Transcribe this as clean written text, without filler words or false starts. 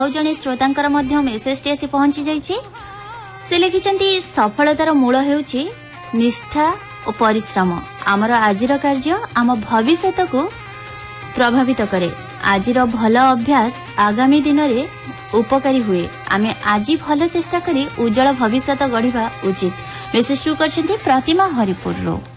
जने श्रोतांकर message T आसी पहुंची जाइए। से लिखिं सफलतार मूल हेउची निष्ठा और परिश्रम। आमर आजिर कार्य आम भविष्य को प्रभावित करे। आजिर भल अभ्यास आगामी दिन में उपकारी हुए। आमे आज भल चेष्टा करी उज्जवल भविष्य गढ़ा उचित। मेसेज टू कर प्रतिमा हरिपुर।